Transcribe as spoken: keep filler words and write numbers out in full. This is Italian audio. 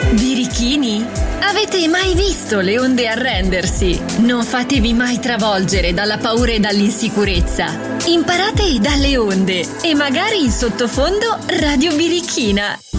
Birichini? Avete mai visto le onde arrendersi? Non fatevi mai travolgere dalla paura e dall'insicurezza. Imparate dalle onde e magari in sottofondo Radio Birichina.